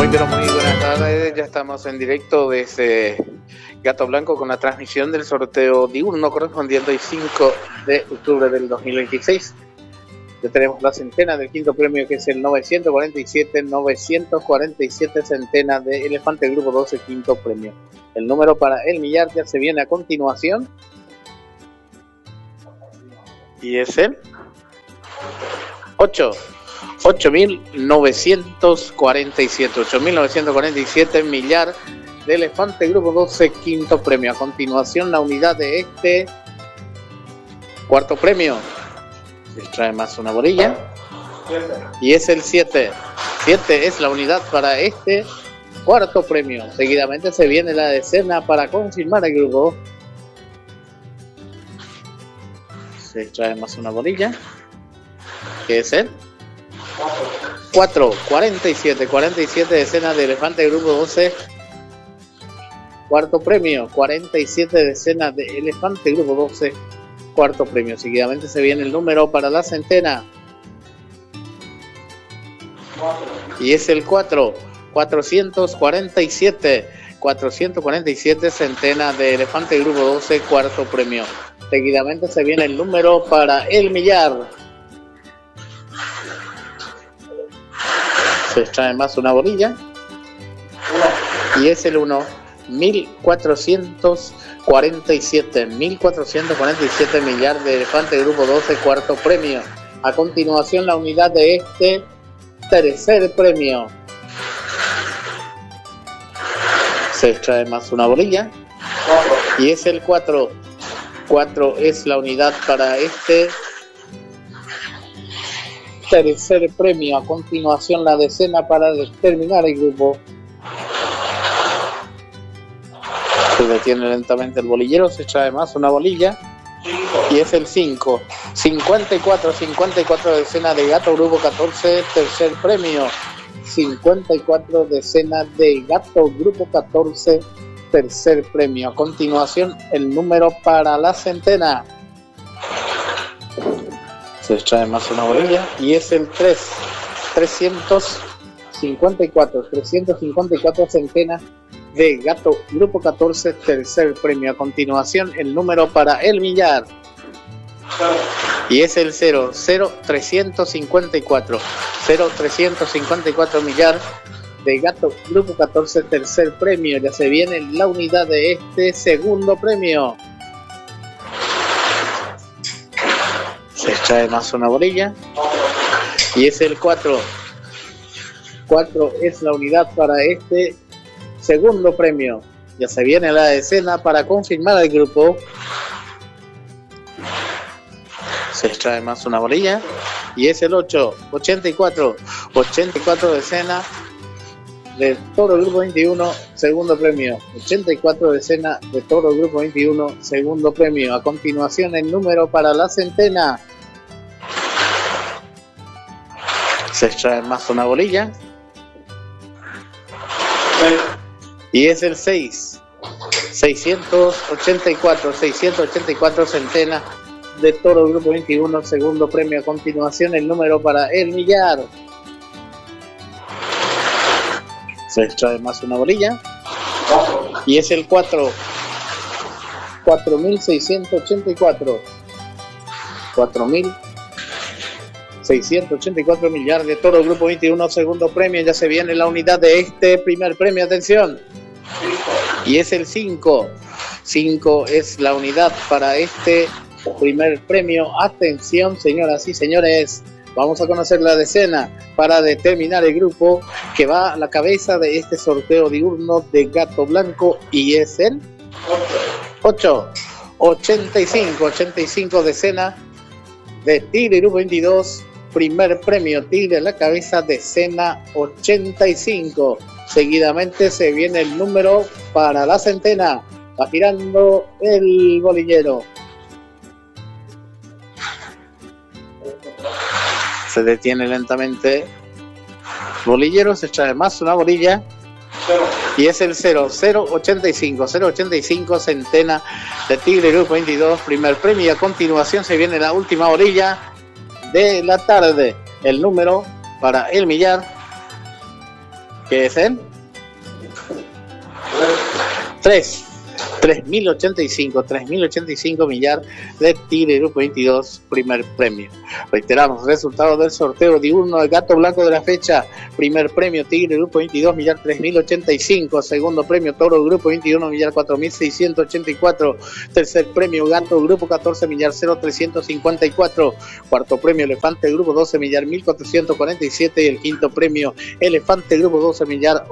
Pero muy buenas tardes, ya estamos en directo desde Gato Blanco con la transmisión del sorteo diurno correspondiente al 5 de octubre del 2026. Ya tenemos la centena del quinto premio, que es el 947 centena de Elefante Grupo 12, quinto premio. El número para el millar ya se viene a continuación y es el 8.947 millar de Elefante Grupo 12, quinto premio. A continuación, la unidad de este cuarto premio. Se trae más una bolilla y es el 7. 7 es la unidad para este cuarto premio. Seguidamente se viene la decena para confirmar el grupo. Se trae más una bolilla, que es el 4, 47 decenas de Elefante Grupo 12, cuarto premio. 47 decenas de Elefante Grupo 12, cuarto premio. Seguidamente se viene el número para la centena y es el 4, 447 centena de Elefante Grupo 12, cuarto premio. Seguidamente se viene el número para el millar. Se extrae más una bolilla y es el 1, 1447 millar de Elefante Grupo 12, cuarto premio. A continuación, la unidad de este tercer premio. Se extrae más una bolilla y es el 4. 4 es la unidad para este tercer premio. A continuación, la decena para determinar el grupo. Se detiene lentamente el bolillero, se trae más una bolilla y es el 5. 54 decenas de Gato Grupo 14, tercer premio. 54 decenas de Gato Grupo 14, tercer premio. A continuación, el número para la centena. Se extrae más una bolilla y es el 3. 354 centenas de Gato Grupo 14, tercer premio. A continuación, el número para el millar y es el 00354 millar de Gato Grupo 14, tercer premio. Ya se viene la unidad de este segundo premio. Se extrae más una bolilla y es el 4. 4 es la unidad para este segundo premio. Ya se viene la decena para confirmar el grupo. Se extrae más una bolilla y es el 8. 84 decenas de Toro Grupo 21, segundo premio. 84 decenas de Toro Grupo 21, segundo premio. A continuación, el número para la centena. Se extrae más una bolilla y es el 6. 684 centenas de Toro Grupo 21, segundo premio. A continuación, el número para el millar. Se extrae más una bolilla y es el 4. 4.684 millar de Toro Grupo 21, segundo premio. Ya se viene la unidad de este primer premio. Atención. Y es el 5. 5 es la unidad para este primer premio. Atención, señoras y señores. Vamos a conocer la decena para determinar el grupo que va a la cabeza de este sorteo diurno de Gato Blanco y es el 8. 85 decena de Tigre Grupo 22, primer premio. Tigre a la cabeza, decena 85. Seguidamente se viene el número para la centena. Va girando el bolillero. Se detiene lentamente el bolillero, se extrae más una bolilla y es el 085 centena de Tigre Grupo 22, primer premio. Y a continuación se viene la última bolilla de la tarde. El número para el millar ¿Qué es él? 3.085 millar de Tigre Grupo 22, primer premio. Reiteramos, resultado del sorteo diurno del Gato Blanco de la fecha. Primer premio Tigre Grupo 22, millar 3.085. Segundo premio Toro Grupo 21, millar 4.684. Tercer premio Gato Grupo 14, millar 0.354. Cuarto premio Elefante Grupo 12, millar 1.447. Y el quinto premio Elefante Grupo 12, millar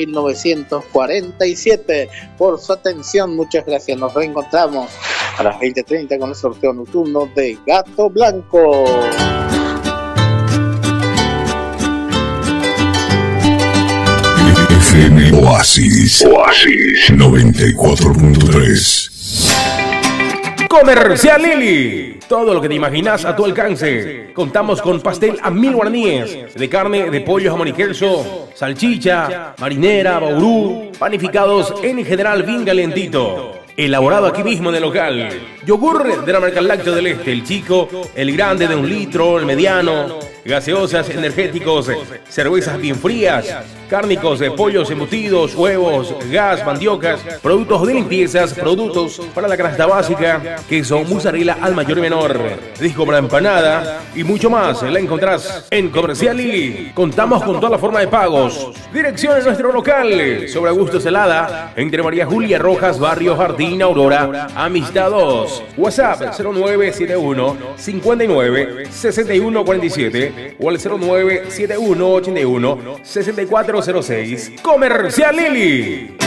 8.947. Por su atención, muchas gracias. Nos reencontramos a las 20:30 con el sorteo nocturno de Gato Blanco. FM Oasis 94.3. Comercial Lili. Todo lo que te imaginas a tu alcance. Contamos con pastel a 1000 guaraníes, de carne, de pollo, jamón y queso, salchicha, marinera, baurú, panificados en general bien calentito. Elaborado aquí mismo en el local. Yogur de la marca Lácteo del Este, el chico, el grande de 1 litro, el mediano, gaseosas, energéticos, cervezas bien frías, cárnicos de pollos embutidos, huevos, gas, mandiocas, productos de limpiezas, productos para la canasta básica, queso, mozzarella al mayor y menor, disco para empanada y mucho más. La encontrás en Comercial Lili. Contamos con toda la forma de pagos. Dirección en nuestro local, sobre Augusto Celada, entre María Julia Rojas, Barrio Jardín, Aurora, Amistad 2. WhatsApp 0971 59 61 47 o al 0971 81 6406. Comercial Lili.